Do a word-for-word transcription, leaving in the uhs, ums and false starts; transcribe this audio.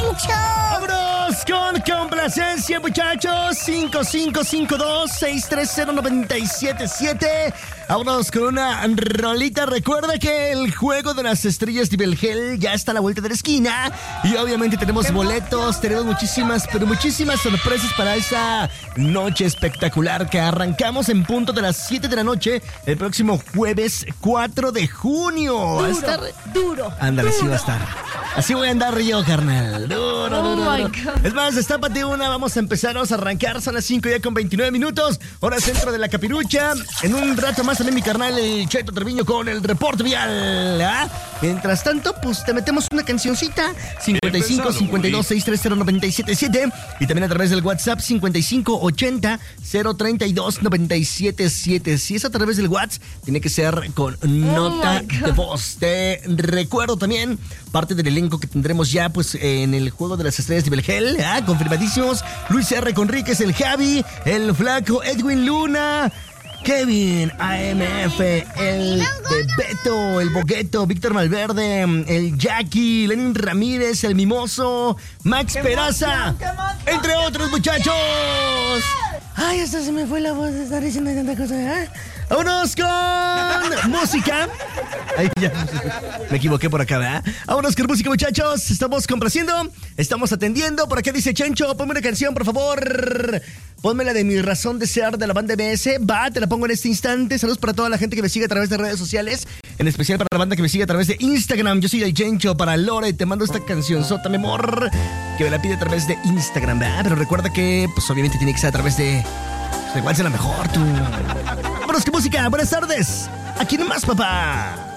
Chencho. ¡Vámonos con complacencia, muchachos! cinco cinco cinco dos, seis tres cero, nueve siete siete. Vámonos con una rolita. Recuerda que el juego de las estrellas de Belgel ya está a la vuelta de la esquina. Y obviamente tenemos boletos, tenemos muchísimas, pero muchísimas sorpresas para esa noche espectacular que arrancamos en punto de las siete de la noche el próximo jueves cuatro de junio. Duro, va a estar... duro. Ándale, duro. sí va a estar. Así voy a andar yo, carnal. Duro, duro, Oh duro. my God. Es más, destápate una, vamos a empezar, vamos a arrancar. Son las cinco ya con veintinueve minutos. Hora centro de la Capirucha. En un rato más también mi carnal, el Cheto Treviño, con el reporte vial. ¿Ah? Mientras tanto, pues te metemos una cancioncita. cincuenta y cinco, cincuenta y dos, sesenta y tres cero, nueve siete siete. Y también a través del WhatsApp cincuenta y cinco, ochenta, cero treinta y dos, noventa y siete siete. Si es a través del WhatsApp, tiene que ser con nota de voz. Te recuerdo también parte del elenco que tendremos ya pues en el juego de las estrellas de Belgel, ¿ah? Confirmadísimos: Luis R. Conríquez, el Javi, el Flaco, Edwin Luna, Kevin, A M F, el Bebeto, el Bogueto, Víctor Malverde, el Jackie, Lenin Ramírez, el Mimoso, Max Peraza, entre otros, muchachos. Ay, hasta se me fue la voz de estar diciendo tanta cosa, ¿eh? Vámonos con música. Ay, ya, me equivoqué por acá, ¿verdad? Vámonos con música, muchachos. Estamos complaciendo, estamos atendiendo. Por acá dice Chencho, ponme una canción, por favor. Ponme la de Mi Razón de Ser de la banda M S. Va, te la pongo en este instante. Saludos para toda la gente que me sigue a través de redes sociales. En especial para la banda que me sigue a través de Instagram. Yo soy el Chencho para Lore. Te mando esta canción sota, mi amor, que me la pide a través de Instagram, ¿verdad? Pero recuerda que, pues obviamente tiene que ser a través de... Pues igual sea la mejor, tú. Vámonos con música. Buenas tardes. Aquí nomás, papá.